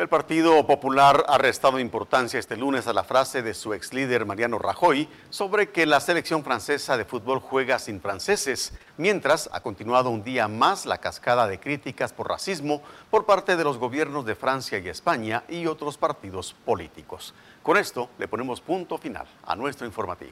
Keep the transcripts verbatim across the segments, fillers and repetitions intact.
El Partido Popular ha restado importancia este lunes a la frase de su ex líder Mariano Rajoy sobre que la selección francesa de fútbol juega sin franceses, mientras ha continuado un día más la cascada de críticas por racismo por parte de los gobiernos de Francia y España y otros partidos políticos. Con esto le ponemos punto final a nuestro informativo.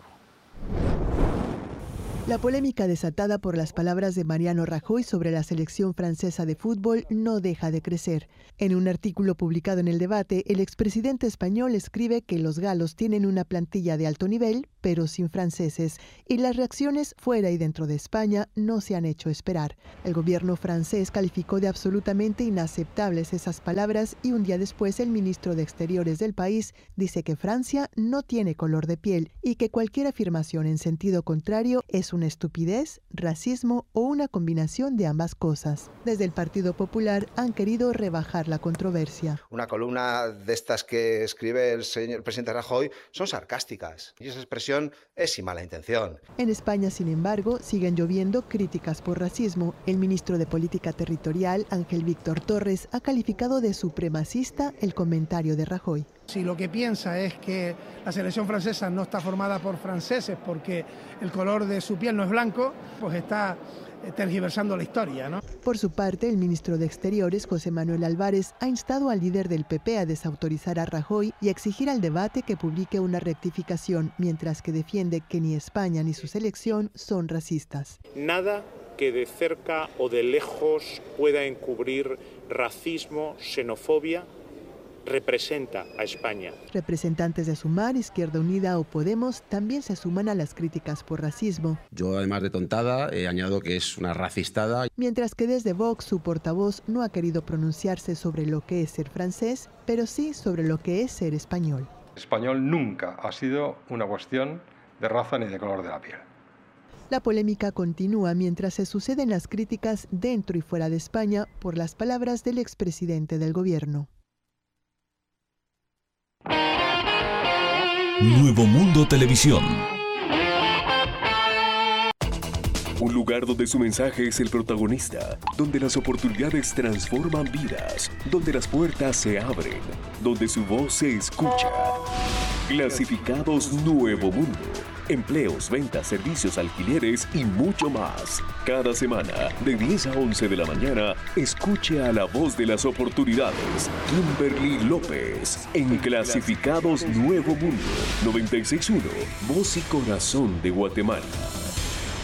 La polémica desatada por las palabras de Mariano Rajoy sobre la selección francesa de fútbol no deja de crecer. En un artículo publicado en El Debate, el expresidente español escribe que los galos tienen una plantilla de alto nivel, pero sin franceses, y las reacciones fuera y dentro de España no se han hecho esperar. El gobierno francés calificó de absolutamente inaceptables esas palabras y un día después el ministro de Exteriores del país dice que Francia no tiene color de piel y que cualquier afirmación en sentido contrario es una estupidez, racismo o una combinación de ambas cosas. Desde el Partido Popular han querido rebajar la controversia. Una columna de estas que escribe el señor presidente Rajoy son sarcásticas y esa expresión es sin mala intención. En España, sin embargo, siguen lloviendo críticas por racismo. El ministro de Política Territorial, Ángel Víctor Torres, ha calificado de supremacista el comentario de Rajoy. Si lo que piensa es que la selección francesa no está formada por franceses porque el color de su piel no es blanco, pues está tergiversando la historia, ¿no? Por su parte, el ministro de Exteriores, José Manuel Álvarez, ha instado al líder del P P a desautorizar a Rajoy y a exigir al Debate que publique una rectificación, mientras que defiende que ni España ni su selección son racistas. Nada que de cerca o de lejos pueda encubrir racismo, xenofobia, representa a España. Representantes de Sumar, Izquierda Unida o Podemos también se suman a las críticas por racismo. Yo, además de tontada, he añadido que es una racistada. Mientras que desde Vox, su portavoz no ha querido pronunciarse sobre lo que es ser francés, pero sí sobre lo que es ser español. Español nunca ha sido una cuestión de raza ni de color de la piel. La polémica continúa mientras se suceden las críticas dentro y fuera de España por las palabras del expresidente del gobierno. Nuevo Mundo Televisión. Un lugar donde su mensaje es el protagonista, donde las oportunidades transforman vidas, donde las puertas se abren, donde su voz se escucha. Clasificados Nuevo Mundo. Empleos, ventas, servicios, alquileres y mucho más. Cada semana, de diez a once de la mañana, escuche a la voz de las oportunidades, Kimberly López, en Clasificados Nuevo Mundo, noventa y seis punto uno, Voz y Corazón de Guatemala.